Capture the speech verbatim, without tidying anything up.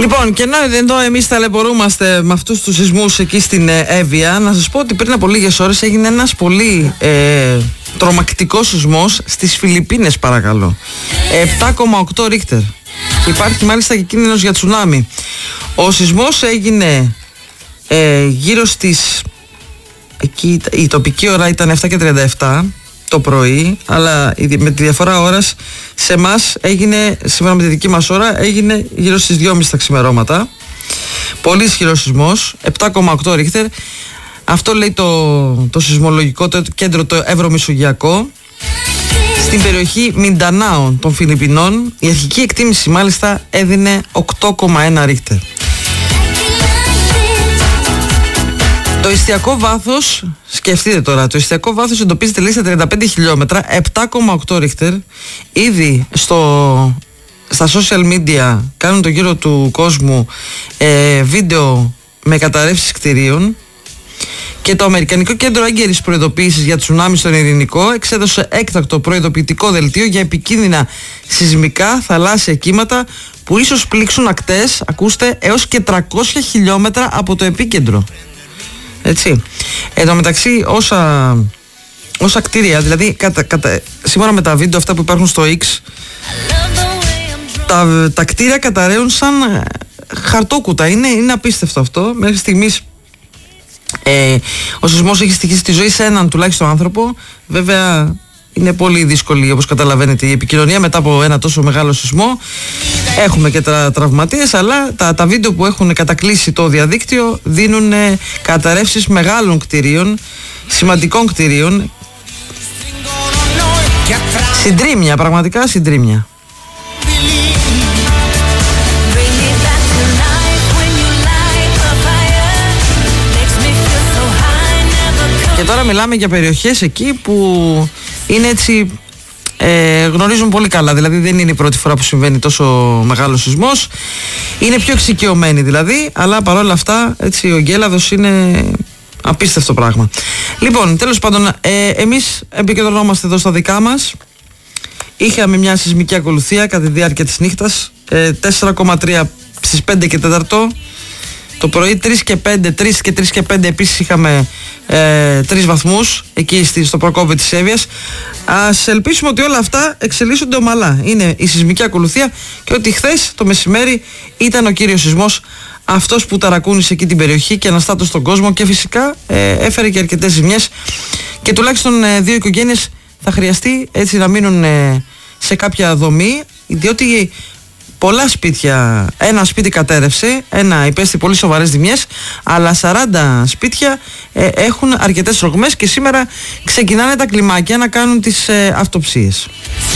Λοιπόν, και ενώ εδώ εμείς ταλαιπωρούμαστε με αυτούς τους σεισμούς εκεί στην Εύβοια, να σας πω ότι πριν από λίγες ώρες έγινε ένας πολύ ε, τρομακτικός σεισμός στις Φιλιππίνες, παρακαλώ. επτά κόμμα οκτώ ρίχτερ. Και υπάρχει μάλιστα και κίνδυνος για τσουνάμι. Ο σεισμός έγινε ε, γύρω στις... Εκεί, η τοπική ώρα ήταν επτά και τριάντα επτά το πρωί, αλλά με τη διαφορά ώρας σε εμάς έγινε, σήμερα με τη δική μας ώρα, έγινε γύρω στις δυόμιση τα ξημερώματα. Πολύ ισχυρός σεισμός, επτά κόμμα οκτώ ρίχτερ. Αυτό λέει το, το σεισμολογικό το κέντρο, το Ευρωμεσογειακό, στην περιοχή Μιντανάο των Φιλιππινών. Η αρχική εκτίμηση μάλιστα έδινε οκτώ κόμμα ένα ρίχτερ. Το εστιακό βάθος, σκεφτείτε τώρα, το εστιακό βάθος εντοπίζεται λέει στα τριάντα πέντε χιλιόμετρα, επτά κόμμα οκτώ ρίχτερ. Ήδη στο, στα social media κάνουν το γύρο του κόσμου ε, βίντεο με καταρρεύσεις κτηρίων. Και το Αμερικανικό Κέντρο Έγκαιρης Προειδοποίησης για τσουνάμι στον Ειρηνικό εξέδωσε έκτακτο προειδοποιητικό δελτίο για επικίνδυνα σεισμικά θαλάσσια κύματα που ίσως πλήξουν ακτές, ακούστε, έως και τριακόσια χιλιόμετρα από το επίκεντρο. Έτσι. Εν τω μεταξύ, όσα, όσα κτίρια, δηλαδή κατα, κατα, σύμφωνα με τα βίντεο αυτά που υπάρχουν στο X, τα, τα κτίρια καταραίουν σαν χαρτόκουτα. Είναι, είναι απίστευτο αυτό. Μέχρι στιγμής ε, ο σεισμός έχει στοιχήσει τη ζωή σε έναν τουλάχιστον άνθρωπο. Βέβαια είναι πολύ δύσκολη, όπως καταλαβαίνετε, η επικοινωνία μετά από ένα τόσο μεγάλο σεισμό. Έχουμε και τα τραυματίες, αλλά τα, τα βίντεο που έχουν κατακλείσει το διαδίκτυο δίνουν ε, καταρρεύσεις μεγάλων κτηρίων, σημαντικών κτηρίων. Συντρίμμια, πραγματικά συντρίμμια. Και τώρα μιλάμε για περιοχές εκεί που είναι έτσι, ε, γνωρίζουν πολύ καλά. Δηλαδή δεν είναι η πρώτη φορά που συμβαίνει τόσο μεγάλος σεισμός. Είναι πιο εξοικειωμένοι δηλαδή, αλλά παρόλα αυτά έτσι, ο εγκέλαδος είναι απίστευτο πράγμα. Λοιπόν, τέλος πάντων, ε, εμείς επικεντρωνόμαστε εδώ στα δικά μας. Είχαμε μια σεισμική ακολουθία κατά τη διάρκεια της νύχτας, ε, τέσσερα κόμμα τρία στις πέντε και τέσσερα. Το πρωί τρεις και πέντε, τρεις και τρεις και πέντε επίσης είχαμε ε, τρεις βαθμούς εκεί στο προκόπη της Εύβοιας. Ας ελπίσουμε ότι όλα αυτά εξελίσσονται ομαλά. Είναι η σεισμική ακολουθία και ότι χθες το μεσημέρι ήταν ο κύριος σεισμός, αυτός που ταρακούνησε εκεί την περιοχή και αναστάτωσε τον κόσμο και φυσικά ε, έφερε και αρκετές ζημιές και τουλάχιστον ε, δύο οικογένειες θα χρειαστεί έτσι να μείνουν ε, σε κάποια δομή, διότι πολλά σπίτια, ένα σπίτι κατέρευσε, ένα υπέστη πολύ σοβαρές ζημιές, αλλά σαράντα σπίτια ε, έχουν αρκετές ρογμές και σήμερα ξεκινάνε τα κλιμάκια να κάνουν τις ε, αυτοψίες.